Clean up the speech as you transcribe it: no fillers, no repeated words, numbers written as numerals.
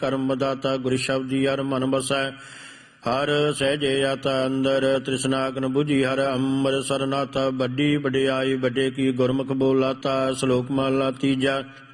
ਕਰਮ ਦਾਤਾ ਗੁਰ ਸ਼ਬਦੀ ਹਰ ਮਨ ਬਸੈ। ਹਰ ਸਹਿਜੇ ਆਤਾ ਅੰਦਰ ਤ੍ਰਿਸ਼ਨਾਗਨ ਬੁਝੀ ਹਰ ਅੰਮ੍ਰਿਤ ਸਰਨਾਥਾ। ਵੱਡੀ ਵਡਿਆਈ ਵੱਡੇ ਕੀ ਗੁਰਮੁਖ ਬੋਲਾਤਾ। ਸ਼ਲੋਕ ਮਹਲਾ ਤੀਜਾ।